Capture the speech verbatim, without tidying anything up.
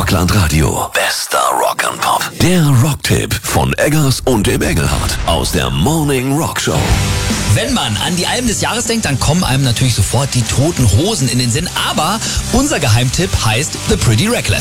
Rockland Radio. Bester Rock and Pop. Der Rocktipp von Eggers und dem Engelhardt aus der Morning Rock Show. Wenn man an die Alben des Jahres denkt, dann kommen einem natürlich sofort die Toten Hosen in den Sinn. Aber unser Geheimtipp heißt The Pretty Reckless.